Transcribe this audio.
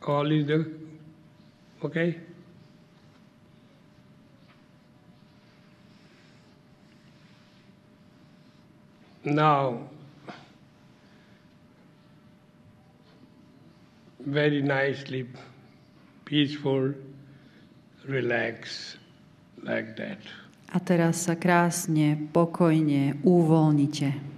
All is the okay? Now, very nicely, peaceful, relax, like that. A teraz sa krásne, pokojne uvoľnite.